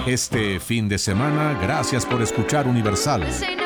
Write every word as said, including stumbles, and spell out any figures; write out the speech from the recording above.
Este fin de semana, gracias por escuchar Universal.